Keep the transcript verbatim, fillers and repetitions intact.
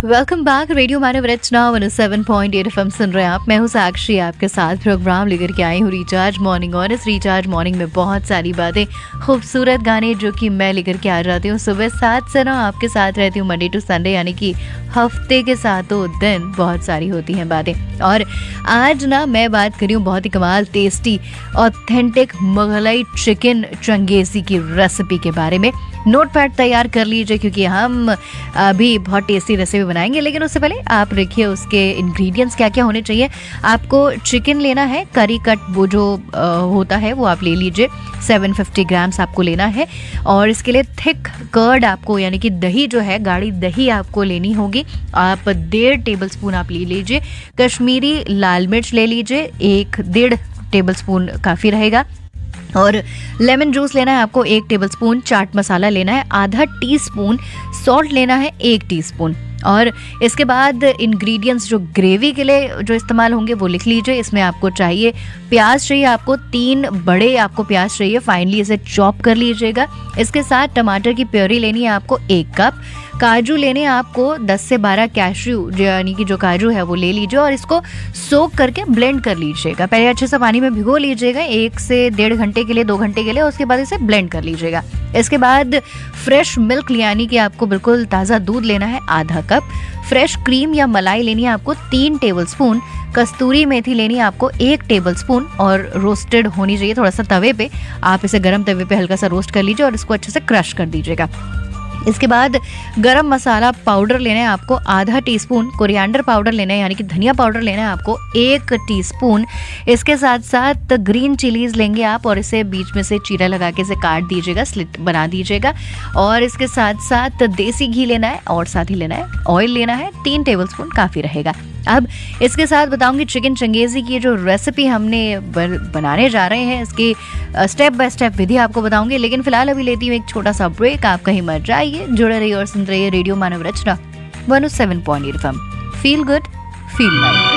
Welcome back. Radio मानव रचना one seven point eight FM सुन रहे हैं आप। मैं हूँ साक्षी, आपके साथ प्रोग्राम लेकर के आई हूँ रिचार्ज मॉर्निंग। और इस रिचार्ज मॉर्निंग में बहुत सारी बातें, खूबसूरत गाने जो कि मैं लेकर के आ जाती हूँ सुबह सात से ना आपके साथ रहती हूँ मंडे टू संडे, यानी कि हफ्ते के सातों दिन बहुत सारी होती हैं बातें। और आज ना मैं बात करी हूँ बहुत ही कमाल tasty authentic Mughlai chicken Changezi की रेसिपी के बारे में। नोट पैड तैयार कर लीजिए क्योंकि हम अभी बहुत टेस्टी रेसिपी बनाएंगे। लेकिन उससे पहले आप देखिए उसके इंग्रेडिएंट्स क्या क्या होने चाहिए। आपको चिकन लेना है, करी कट वो जो आ, होता है वो आप ले लीजिए। सात सौ पचास ग्राम्स आपको लेना है। और इसके लिए थिक कर्ड आपको, यानी कि दही जो है, गाढ़ी दही आपको लेनी होगी। आप डेढ़ टेबल स्पून आप ले लीजिए। कश्मीरी लाल मिर्च ले लीजिए, एक डेढ़ टेबल स्पून काफ़ी रहेगा। और लेमन जूस लेना है आपको एक टेबलस्पून। चाट मसाला लेना है आधा टीस्पून। सॉल्ट लेना है एक टीस्पून। और इसके बाद इंग्रेडिएंट्स जो ग्रेवी के लिए जो इस्तेमाल होंगे वो लिख लीजिए। इसमें आपको चाहिए प्याज, चाहिए आपको तीन बड़े आपको प्याज चाहिए, फाइनली इसे चॉप कर लीजिएगा। इसके साथ टमाटर की प्योरी लेनी है आपको एक कप। काजू लेने हैं आपको दस से बारह कैश्यू, यानी कि जो काजू है वो ले लीजिए और इसको सोक करके ब्लेंड कर लीजिएगा। पहले अच्छे से पानी में भिगो लीजिएगा एक से डेढ़ घंटे के लिए, दो घंटे के लिए। उसके बाद इसे ब्लेंड कर लीजिएगा। इसके बाद फ्रेश मिल्क, यानी कि आपको बिल्कुल ताज़ा दूध लेना है आधा कप। फ्रेश क्रीम या मलाई लेनी है आपको तीन टेबलस्पून। कस्तूरी मेथी लेनी है आपको एक टेबलस्पून और रोस्टेड होनी चाहिए थोड़ा सा तवे पे। आप इसे गरम तवे पे हल्का सा रोस्ट कर लीजिए और इसको अच्छे से क्रश कर दीजिएगा। इसके बाद गरम मसाला पाउडर लेना है आपको आधा टीस्पून। कोरिएंडर पाउडर लेना है, यानी कि धनिया पाउडर लेना है आपको एक टीस्पून। इसके साथ साथ ग्रीन चिलीज लेंगे आप और इसे बीच में से चीरा लगा के इसे काट दीजिएगा, स्लिट बना दीजिएगा। और इसके साथ साथ देसी घी लेना है और साथ ही लेना है ऑयल लेना है तीन टेबलस्पून, काफ़ी रहेगा। अब इसके साथ बताऊंगी चिकन चंगेज़ी की जो रेसिपी हमने बनाने जा रहे हैं, इसकी स्टेप बाय स्टेप विधि आपको बताऊंगी। लेकिन फिलहाल अभी लेती हूँ एक छोटा सा ब्रेक। आप कहीं मत जाइए, जुड़े रहिए और सुन रहिए रेडियो मानव रचना one seven point eight FM. Feel good, feel like.